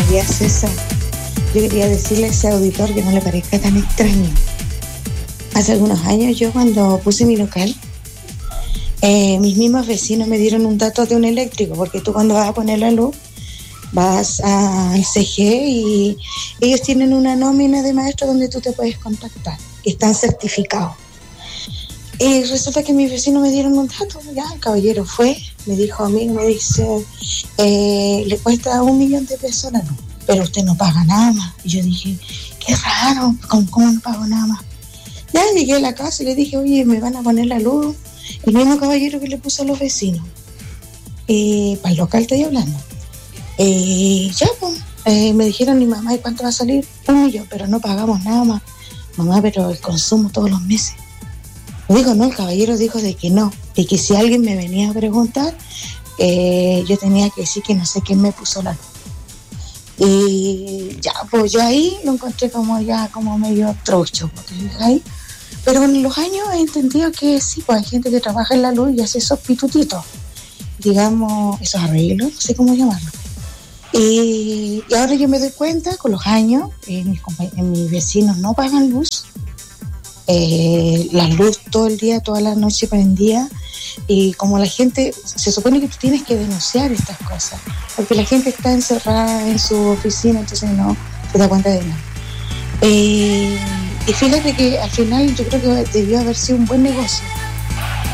Buenos días, César. Yo quería decirle a ese auditor que no le parezca tan extraño. Hace algunos años yo cuando puse mi local, mis mismos vecinos me dieron un dato de un eléctrico, porque tú cuando vas a poner la luz, vas al CG y ellos tienen una nómina de maestros donde tú te puedes contactar, que están certificados. Y resulta que mis vecinos me dieron un dato, ya el caballero fue, me dijo a mí, me dice, le cuesta 1 millón de pesos la luz, pero usted no paga nada más. Y yo dije, qué raro, ¿cómo no pago nada más? Ya llegué a la casa y le dije, oye, me van a poner la luz, el mismo caballero que le puso a los vecinos. Para el local estoy hablando. Ya, pues, me dijeron, mi mamá, ¿y cuánto va a salir? 1 millón, pero no pagamos nada más. Mamá, pero el consumo todos los meses. Me dijo, no, el caballero dijo de que no, de que si alguien me venía a preguntar, yo tenía que decir que no sé quién me puso la luz. Y ya, pues yo ahí lo encontré como medio trocho, ahí. Pero con los años he entendido que sí, pues hay gente que trabaja en la luz y hace esos pitutitos, digamos, esos arreglos, no sé cómo llamarlo. Y ahora yo me doy cuenta, con los años, mis vecinos no pagan luz. La luz todo el día, toda la noche prendía, y como la gente, se supone que tú tienes que denunciar estas cosas, porque la gente está encerrada en su oficina, entonces no se da cuenta de nada. Y fíjate que al final yo creo que debió haber sido un buen negocio,